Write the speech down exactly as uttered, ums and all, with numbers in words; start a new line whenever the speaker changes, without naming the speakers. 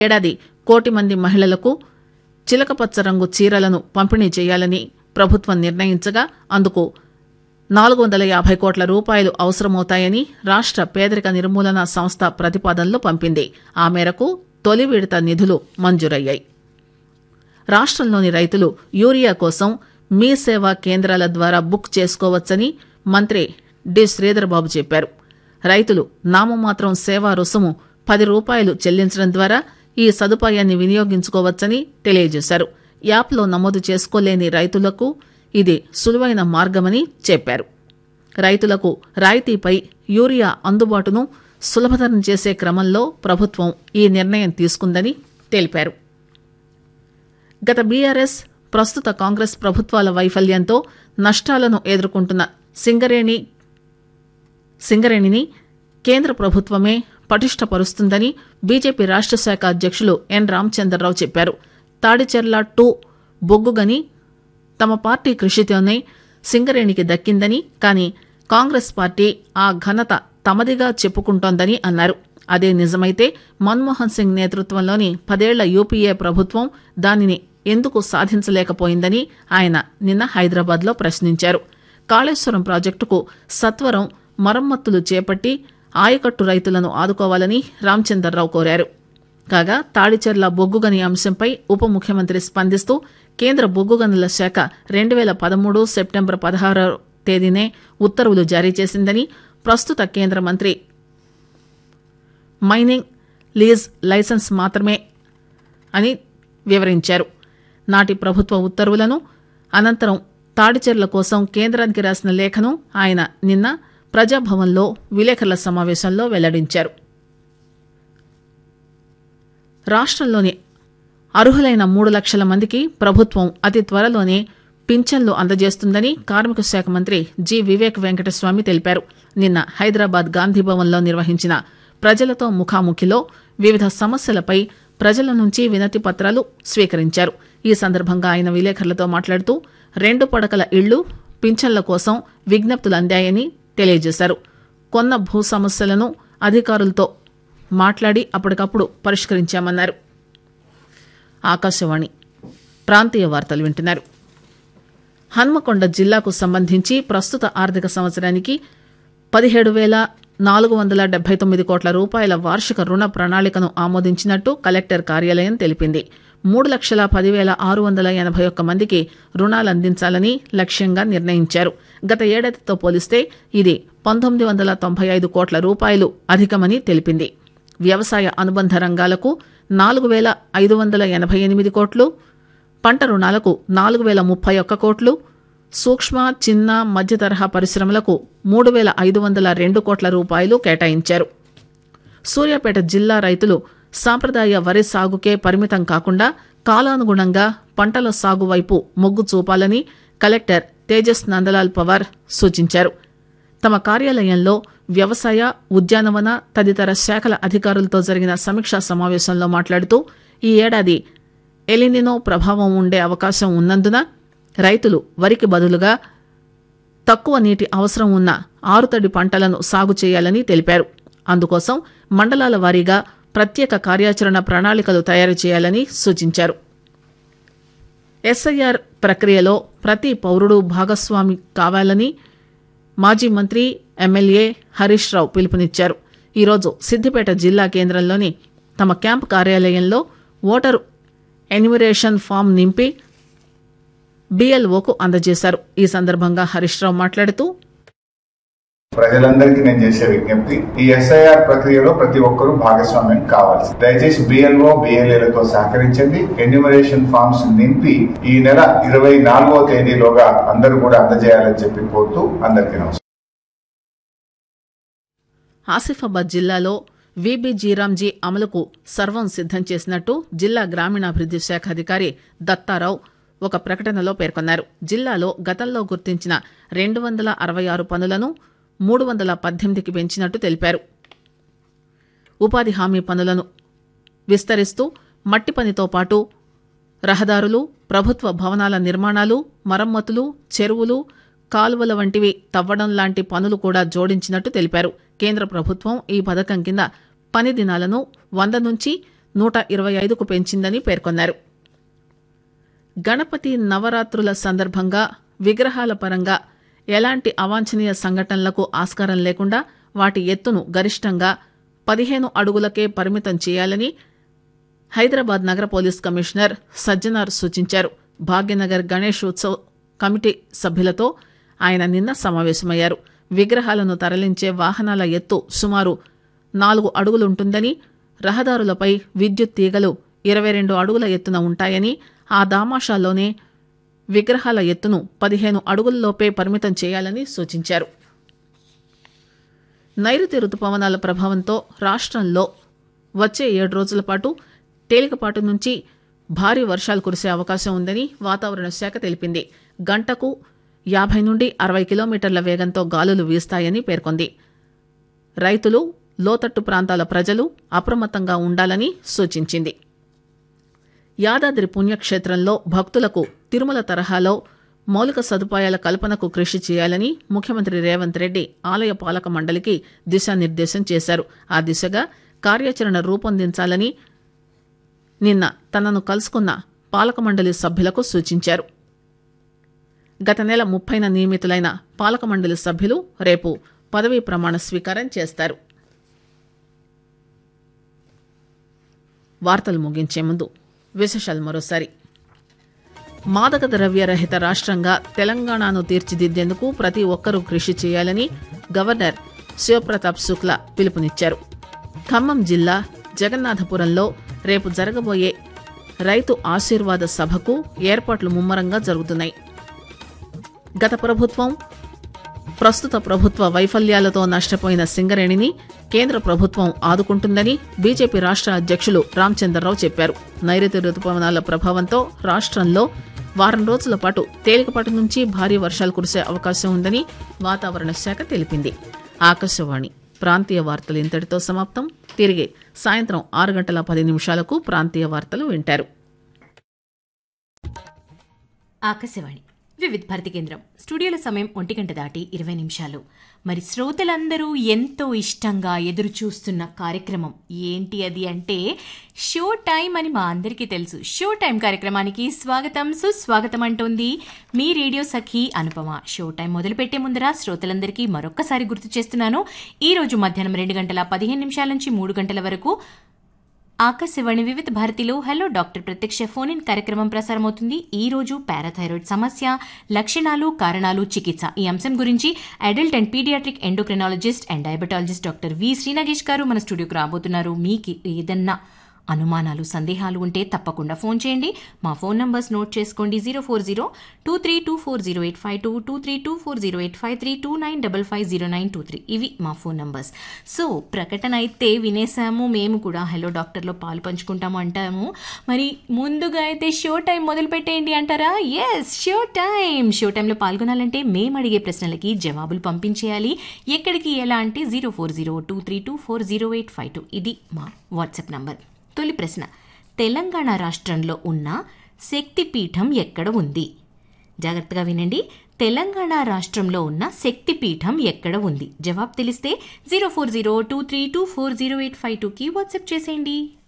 ఏడాది కోటి మంది మహిళలకు చిలకపచ్చ రంగు చీరలను పంపిణీ చేయాలని ప్రభుత్వం నిర్ణయించగా అందుకు నాలుగు వందల యాభై కోట్ల రూపాయలు అవసరమవుతాయని రాష్ట పేదరిక నిర్మూలన సంస్థ ప్రతిపాదనలు పంపింది. ఆ మేరకు తొలి విడత నిధులు మంజూరయ్యాయి. రాష్టంలోని రైతులు యూరియా కోసం మీ సేవా కేంద్రాల ద్వారా బుక్ చేసుకోవచ్చని మంత్రి డి శ్రీధర్బాబు చెప్పారు. రైతులు నామమాత్రం సేవా రుసుము పది రూపాయలు చెల్లించడం ద్వారా ఈ సదుపాయాన్ని వినియోగించుకోవచ్చని తెలియజేశారు. యాప్లో నమోదు చేసుకోలేని రైతులకు ఇది సులువైన మార్గమని చెప్పారు. రైతులకు రాయితీపై యూరియా అందుబాటును సులభతరం చేసే క్రమంలో ప్రభుత్వం ఈ నిర్ణయం తీసుకుందని తెలిపారు. గత బీఆర్ఎస్ ప్రస్తుత కాంగ్రెస్ ప్రభుత్వాల వైఫల్యంతో నష్టాలను ఎదుర్కొంటున్న సింగరేణి సింగరేణిని కేంద్ర ప్రభుత్వమే పటిష్టపరుస్తుందని బీజేపీ రాష్ట శాఖ అధ్యక్షులు ఎన్ రామచంద్రరావు చెప్పారు. తాడిచెర్ల టూ బొగ్గుగని తమ పార్టీ కృషితోనే సింగరేణికి దక్కిందని, కానీ కాంగ్రెస్ పార్టీ ఆ ఘనత తమదిగా చెప్పుకుంటోందని అన్నారు. అదే నిజమైతే మన్మోహన్ సింగ్ నేతృత్వంలోని పదేళ్ల యూపీఏ ప్రభుత్వం దానిని ఎందుకు సాధించలేకపోయిందని ఆయన నిన్న హైదరాబాద్లో ప్రశ్నించారు. కాళేశ్వరం ప్రాజెక్టుకు సత్వరం మరమ్మతులు చేపట్టి ఆయకట్టు రైతులను ఆదుకోవాలని రామచంద్రరావు కోరారు. కాగా తాడిచెర్ల బొగ్గుగని అంశంపై ఉప ముఖ్యమంత్రి స్పందిస్తూ కేంద్ర బొగ్గు గనుల శాఖ రెండు వేల పదమూడు సెప్టెంబర్ పదహారో తేదీనే ఉత్తర్వులు జారీ చేసిందని, ప్రస్తుత కేంద్ర మంత్రి మైనింగ్ లీజ్ లైసెన్స్ మాత్రమే అని వివరించారు. నాటి ప్రభుత్వ ఉత్తర్వులను అనంతరం తాడిచెర్ల కోసం కేంద్రానికి రాసిన లేఖను ఆయన నిన్న ప్రజాభవన్లో విలేకరుల సమావేశంలో వెల్లడించారు. రాష్టంలోని అర్హులైన మూడు లక్షల మందికి ప్రభుత్వం అతి త్వరలోనే పింఛన్లు అందజేస్తుందని కార్మిక శాఖ మంత్రి జి వివేక్ వెంకటస్వామి తెలిపారు. నిన్న హైదరాబాద్ గాంధీభవన్లో నిర్వహించిన ప్రజలతో ముఖాముఖిలో వివిధ సమస్యలపై ప్రజల నుంచి వినతి పత్రాలు స్వీకరించారు. ఈ సందర్భంగా ఆయన విలేకరులతో మాట్లాడుతూ రెండు పడకల ఇళ్లు పింఛన్ల కోసం విజ్ఞప్తులు అందాయని తెలియజేశారు. కొన్న భూ సమస్యలను అధికారులతో మాట్లాడి అప్పటికప్పుడు పరిష్కరించామన్నారు. ఆకాశవాణి ప్రాంతీయ వార్తలు వింటున్నారు. హన్మకొండ జిల్లాకు సంబంధించి ప్రస్తుత ఆర్థిక సంవత్సరానికి పదిహేడు వేల నాలుగు వందల డెబ్బై తొమ్మిది కోట్ల రూపాయల వార్షిక రుణ ప్రణాళికను ఆమోదించినట్టు కలెక్టర్ కార్యాలయం తెలిపింది. మూడు లక్షల పదివేల ఆరు వందల ఎనభై ఒక్క మందికి రుణాలు అందించాలని లక్ష్యంగా నిర్ణయించారు. గత ఏడాదితో పోలిస్తే ఇది పంతొమ్మిది వందల తొంభై ఐదు కోట్ల రూపాయలు అధికమని తెలిపింది. వ్యవసాయ అనుబంధ రంగాలకు నాలుగు వేల ఐదు వందల ఎనభై ఎనిమిది కోట్లు, పంట రుణాలకు నాలుగు వేల ముప్పై ఒక్క కోట్లు, సూక్ష్మ చిన్న మధ్య తరహా పరిశ్రమలకు మూడు వేల ఐదు వందల రెండు కోట్ల రూపాయలు కేటాయించారు. సూర్యాపేట జిల్లా రైతులు సాంప్రదాయ వరి సాగుకే పరిమితం కాకుండా కాలానుగుణంగా పంటల సాగు వైపు మొగ్గు చూపాలని కలెక్టర్ తేజస్ నందలాల్ పవార్ సూచించారు. తమ కార్యాలయంలో వ్యవసాయ, ఉద్యానవన తదితర శాఖల అధికారులతో జరిగిన సమీక్షా సమావేశంలో మాట్లాడుతూ ఈ ఏడాది ఎలినినో ప్రభావం ఉండే అవకాశం ఉన్నందున రైతులు వరికి బదులుగా తక్కువ నీటి అవసరం ఉన్న ఆరుతడి పంటలను సాగు చేయాలని తెలిపారు. అందుకోసం మండలాల వారీగా ప్రత్యేక కార్యాచరణ ప్రణాళికలు తయారు చేయాలని సూచించారు. ఎస్ఐఆర్ ప్రక్రియలో ప్రతి పౌరుడు భాగస్వామి కావాలని మాజీ మంత్రి ఎమ్మెల్యే హరీష్ రావు పిలుపునిచ్చారు. ఈరోజు సిద్దిపేట జిల్లా కేంద్రంలోని తమ క్యాంపు కార్యాలయంలో ఓటరు ఎన్యుమరేషన్ ఫామ్ నింపి బిఎల్ఓకు అందజేశారు. ఈ సందర్భంగా హరీష్ రావు మాట్లాడుతూ
ప్రజలందరికీ నేను చేసే విజ్ఞప్తి, ఈ ఎస్ఐఆర్ ప్రక్రియలో ప్రతి ఒక్కరూ భాగస్వామ్యం కావాలి. దయచేసి బిఎల్ఓ బిఎల్ఏలతో సహకరించండి. ఎన్యుమరేషన్ ఫామ్స్ నింపి ఈ నెల ఇరవై నాలుగో తేదీలోగా అందరూ కూడా అందజేయాలని చెప్పి కోరుతూ అందరికీ నమస్కారం.
ఆసిఫాబాద్ జిల్లాలో వీబీ జీరాంజీ అమలుకు సర్వం సిద్దం చేసినట్టు జిల్లా గ్రామీణాభివృద్ది శాఖ అధికారి దత్తారావు ఒక ప్రకటనలో పేర్కొన్నారు. జిల్లాలో గతంలో గుర్తించిన రెండు వందల అరవై ఆరు పనులను మూడు వందల పద్దెనిమిదికి పెంచినట్టు తెలిపారు. ఉపాధి హామీ పనులను విస్తరిస్తూ మట్టి పనితో పాటు రహదారులు, ప్రభుత్వ భవనాల నిర్మాణాలు, మరమ్మతులు, చెరువులు, కాలువల వంటివి తవ్వడం లాంటి పనులు కూడా జోడించినట్టు తెలిపారు. కేంద్ర ప్రభుత్వం ఈ పథకం కింద పని దినాలను వంద నుంచి నూట ఇరవై ఐదుకు పెంచిందని పేర్కొన్నారు. గణపతి నవరాత్రుల సందర్భంగా విగ్రహాల పరంగా ఎలాంటి అవాంఛనీయ సంఘటనలకు ఆస్కారం లేకుండా వాటి ఎత్తును గరిష్టంగా పదిహేను అడుగులకే పరిమితం చేయాలని హైదరాబాద్ నగర పోలీస్ కమిషనర్ సజ్జనార్ సూచించారు. భాగ్యనగర్ గణేష్ ఉత్సవ్ కమిటీ సభ్యులతో ఆయన నిన్న సమావేశమయ్యారు. విగ్రహాలను తరలించే వాహనాల ఎత్తు సుమారు నాలుగు అడుగులుంటుందని, రహదారులపై విద్యుత్ తీగలు ఇరవై రెండు అడుగుల ఎత్తున ఉంటాయని, ఆ దామాషాల్లోనే విగ్రహాల ఎత్తును పదిహేను అడుగుల్లోపే పరిమితం చేయాలని సూచించారు. నైరుతి రుతుపవనాల ప్రభావంతో రాష్ట్రంలో వచ్చే ఏడు రోజుల పాటు తేలికపాటి నుంచి భారీ వర్షాలు కురిసే అవకాశం ఉందని వాతావరణ శాఖ తెలిపింది. గంటకు యాభై నుండి అరవై కిలోమీటర్ల వేగంతో గాలులు వీస్తాయని పేర్కొంది. రైతులు, లోతట్టు ప్రాంతాల ప్రజలు అప్రమత్తంగా ఉండాలని సూచించింది. యాదాద్రి పుణ్యక్షేత్రంలో భక్తులకు తిరుమల తరహాలో మౌలిక సదుపాయాల కల్పనకు కృషి చేయాలని ముఖ్యమంత్రి రేవంత్ రెడ్డి ఆలయ పాలక మండలికి దిశానిర్దేశం చేశారు. ఆ దిశగా కార్యాచరణ రూపొందించాలని నిన్న తనను కలుసుకున్న పాలక మండలి సభ్యులకు సూచించారు. గత నెల ముప్పైన నియమితులైన పాలక మండలి సభ్యులు రేపు పదవీ ప్రమాణ స్వీకారం చేస్తారు. వార్తలు ముగించే ముందు విశేషాలు మరోసారి. మాదక ద్రవ్య రహిత రాష్ట్రంగా తెలంగాణను తీర్చిదిద్దేందుకు ప్రతి ఒక్కరూ కృషి చేయాలని గవర్నర్ శివప్రతాప్ శుక్లా పిలుపునిచ్చారు. ఖమ్మం జిల్లా జగన్నాథపురంలో రేపు జరగబోయే రైతు ఆశీర్వాద సభకు ఏర్పాట్లు ముమ్మరంగా జరుగుతున్నాయి. గత ప్రభుత్వం, ప్రస్తుత ప్రభుత్వ వైఫల్యాలతో నష్టపోయిన సింగరేణిని కేంద్ర ప్రభుత్వం ఆదుకుంటుందని బీజేపీ రాష్ట్ర అధ్యక్షులు రామచంద్రరావు చెప్పారు. నైరుతి రుతుపవనాల ప్రభావంతో రాష్ట్రంలో వారం రోజుల పాటు తేలికపాటి నుంచి భారీ వర్షాలు కురిసే అవకాశం ఉందని వాతావరణ శాఖ తెలిపింది. ఆకాశవాణి ప్రాంతీయ వార్తలు ఇంతటితో సమాప్తం. తిరిగి సాయంత్రం ఆరు గంటల పది నిమిషాలకు ప్రాంతీయ వార్తలు వింటారు.
ఆకాశవాణి వివిధ భారతి కేంద్రం స్టూడియోల సమయం ఒంటి గంట దాటి ఇరవై నిమిషాలు. మరి శ్రోతలందరూ ఎంతో ఇష్టంగా ఎదురు చూస్తున్న కార్యక్రమం ఏంటి అది అంటే షో టైం అని మా అందరికీ తెలుసు. షో టైం కార్యక్రమానికి స్వాగతం, సుస్వాగతం అంటోంది మీ రేడియో సఖి అనుపమ. షో టైం మొదలుపెట్టే ముందర శ్రోతలందరికీ మరొక్కసారి గుర్తు చేస్తున్నాను, ఈ రోజు మధ్యాహ్నం రెండు గంటల పదిహేను నిమిషాల నుంచి మూడు గంటల వరకు ఆకాశవాణి వివిధ భారతిలో హలో డాక్టర్ ప్రత్యక్ష ఫోన్ ఇన్ కార్యక్రమం ప్రసారమవుతుంది. ఈ రోజు పారాథైరాయిడ్ సమస్య, లక్షణాలు, కారణాలు, చికిత్స ఈ అంశం గురించి adult and paediatric endocrinologist and diabetologist doctor V Srinagesh గారు మన స్టూడియోకి రాబోతున్నారు. మీకు ఏదన్నా అనుమానాలు, సందేహాలు ఉంటే తప్పకుండా ఫోన్ చేయండి. మా ఫోన్ నంబర్స్ నోట్ చేసుకోండి. Zero four zero two three two four zero eight five two two three two four zero eight five three two nine double five zero nine two three ఇవి మా phone numbers. So ప్రకటన అయితే వినేసాము, మేము కూడా hello డాక్టర్లో పాలు పంచుకుంటాము అంటాము. మరి ముందుగా అయితే షో టైం మొదలు పెట్టేయండి అంటారా? Yes, show time. షో టైంలో పాల్గొనాలంటే మేము అడిగే ప్రశ్నలకి జవాబులు పంపించేయాలి. ఎక్కడికి, ఎలా అంటే zero four zero two three two four zero eight five two ఇది మా వాట్సాప్ నంబర్. తొలి ప్రశ్న, తెలంగాణ రాష్ట్రంలో ఉన్న శక్తిపీఠం ఎక్కడ ఉంది? జాగ్రత్తగా వినండి. తెలంగాణ రాష్ట్రంలో ఉన్న శక్తిపీఠం ఎక్కడ ఉంది? జవాబు తెలిస్తే zero four zero two three two four zero eight five టూకి వాట్సాప్ చేసేయండి.